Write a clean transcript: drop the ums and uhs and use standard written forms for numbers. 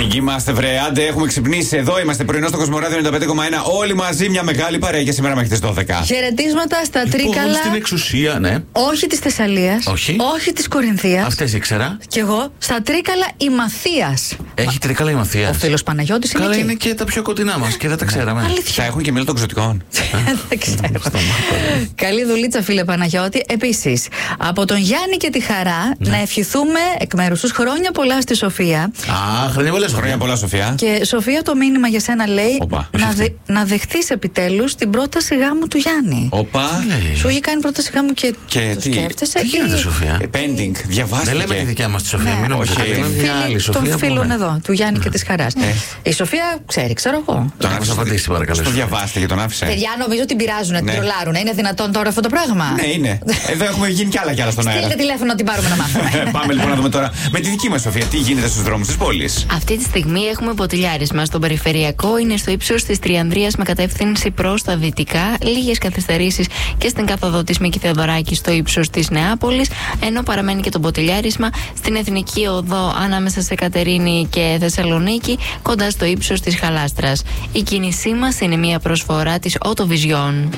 Εκεί είμαστε, βρε. Άντε, έχουμε ξυπνήσει εδώ. Είμαστε πρωινό στο Κοσμοράδιο 95,1. Όλοι μαζί, μια μεγάλη παρέα για σήμερα μέχρι τις 12. Χαιρετίσματα στα Τρίκαλα. Στην εξουσία, ναι. Όχι της Θεσσαλίας. Όχι της Κορινθίας. Αυτές ήξερα. Κι εγώ. Στα Τρίκαλα η Μαθίας. Έχει Τρίκαλα η Μαθίας. Ο φίλος Παναγιώτης είναι. Καλά, εκεί. είναι και τα πιο κοντινά μας και δεν τα ξέραμε. Θα έχουν και μήλο των εξωτικών. Δεν ξέρω. Καλή δουλίτσα, φίλε Παναγιώτη. Επίσης, από τον Γιάννη και τη Χαρά, να ευχηθούμε εκ μέρους τους χρόνια πολλά στη Σοφία. Α, χρόνια πολλά, Σοφία. Χρόνια πολλά, Σοφία. Και Σοφία, το μήνυμα για σένα λέει να δεχθείς επιτέλους την πρόταση γάμου του Γιάννη. Όπα. Σου έχει κάνει πρόταση γάμου και το τι? σκέφτεσαι. Τι γίνεται, Σοφία? Pending, διαβάστηκε. Δεν λέμε τη δικιά μας τη Σοφία. Μην νομίζετε. Μια άλλη Σοφία. Των φίλων εδώ, του Γιάννη και της Χαράς. Η Σοφία ξέρει, ξέρω εγώ. Τον άφησε να απαντήσει, παρακαλώ. Το διαβάστε και τον άφησε. Παιδιά, νομίζω ότι πειράζουν, την τρολάρουν. Είναι δυνατόν τώρα αυτό το πράγμα? Ναι, είναι. Εδώ έχουμε γίνει κι άλλα στον αέρα. Στείλτε τηλέφωνο να την πάρουμε να μάθουμε. Πάμε λοιπόν να δούμε τώρα με τη δική μας Σοφία τι γίνεται στους δρόμους της πόλης. Αυτή τη στιγμή έχουμε ποτηλιάρισμα στον περιφερειακό. Είναι στο ύψος της Τριανδρίας με κατεύθυνση προς τα δυτικά. Λίγες καθυστερήσεις και στην καθοδό της Μίκη Θεοδωράκη στο ύψος της Νεάπολης. Ενώ παραμένει και το ποτηλιάρισμα στην Εθνική Οδό ανάμεσα σε Κατερίνη και Θεσσαλονίκη, κοντά στο ύψος της Χαλάστρας. Η κίνησή μας είναι μια προσφορά της Autovision.